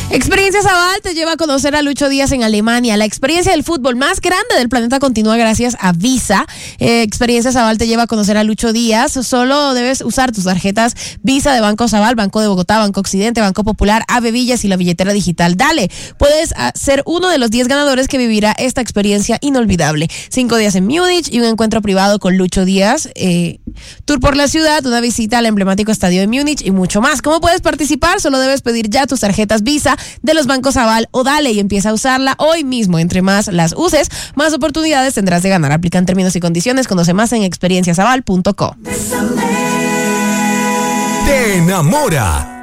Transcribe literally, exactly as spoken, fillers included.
Experiencia Zabal te lleva a conocer a Lucho Díaz en Alemania. La experiencia del fútbol más grande del planeta continúa gracias a Visa. Eh, Experiencia Zabal te lleva a conocer a Lucho Díaz. Solo debes usar tus tarjetas Visa de Banco Zabal, Banco de Bogotá, Banco Occidente, Banco Popular, Ave Villas y la billetera digital Dale. Puedes ser uno de los diez ganadores que vivirá esta experiencia inolvidable. Cinco días en Múnich y un encuentro privado con Lucho Díaz. Eh, tour por la ciudad, una visita al emblemático estadio de Múnich y mucho más. ¿Cómo puedes participar? Solo debes pedir ya tus tarjetas Visa de los bancos Zabal o Dale y empieza a usarla hoy mismo. Entre más las uses, más oportunidades tendrás de ganar. Aplican términos y condiciones. Conoce más en experiencia zabal punto co. Te enamora